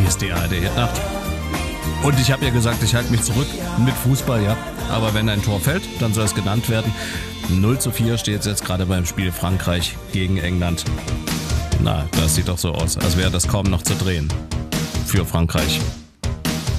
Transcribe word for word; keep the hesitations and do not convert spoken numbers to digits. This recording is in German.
Hier ist die A R D-Hitnacht. Und ich habe ja gesagt, ich halte mich zurück mit Fußball, ja. Aber wenn ein Tor fällt, dann soll es genannt werden. null zu vier steht es jetzt gerade beim Spiel Frankreich gegen England. Na, das sieht doch so aus, als wäre das kaum noch zu drehen. Für Frankreich.